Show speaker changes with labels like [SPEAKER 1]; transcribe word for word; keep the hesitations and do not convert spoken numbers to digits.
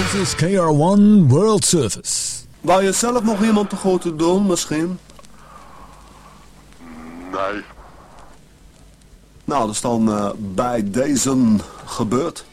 [SPEAKER 1] Dit is K R one World Service.
[SPEAKER 2] Wou je zelf nog iemand te grote doen, misschien?
[SPEAKER 3] Nee.
[SPEAKER 2] Nou, dat is dan uh, bij deze gebeurd.